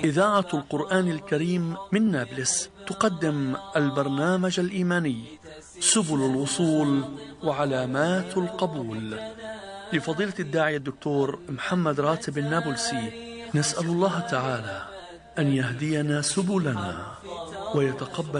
إذاعة القرآن الكريم من نابلس تقدم البرنامج الإيماني سبل الوصول وعلامات القبول لفضيلة الداعية الدكتور محمد راتب النابلسي. نسأل الله تعالى أن يهدينا سبلنا ويتقبل